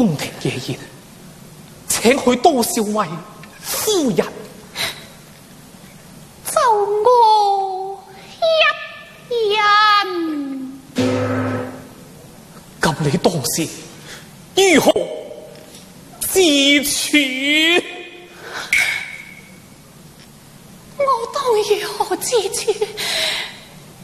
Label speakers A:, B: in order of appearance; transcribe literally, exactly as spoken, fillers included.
A: 宫廷夜宴，請去多少位夫人？
B: 就我一人。
A: 咁你當時如何自處？
B: 我當如何自處？